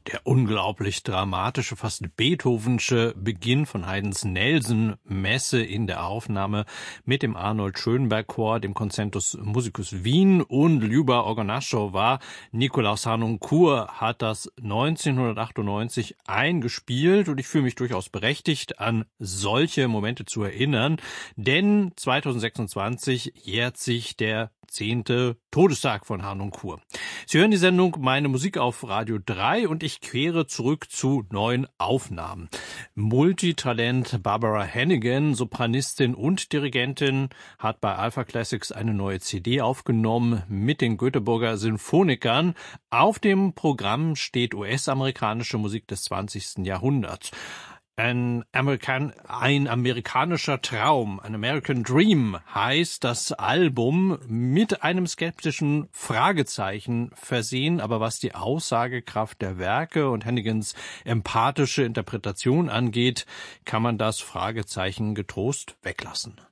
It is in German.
Der unglaublich dramatische, fast beethovensche Beginn von Haydns Nelson-Messe in der Aufnahme mit dem Arnold Schönberg Chor, dem Concentus Musicus Wien und Lyuba Orgonaschowa. Nikolaus Harnoncourt hat das 1998 eingespielt und ich fühle mich durchaus berechtigt, an solche Momente zu erinnern, denn 2026 jährt sich der 10. Todestag von Harnoncourt. Sie hören die Sendung Meine Musik auf Radio 3 und ich kehre zurück zu neuen Aufnahmen. Multitalent Barbara Hannigan, Sopranistin und Dirigentin, hat bei Alpha Classics eine neue CD aufgenommen mit den Göteborger Sinfonikern. Auf dem Programm steht US-amerikanische Musik des 20. Jahrhunderts. Ein amerikanischer Traum, ein American Dream heißt das Album, mit einem skeptischen Fragezeichen versehen, aber was die Aussagekraft der Werke und Hannigans empathische Interpretation angeht, kann man das Fragezeichen getrost weglassen.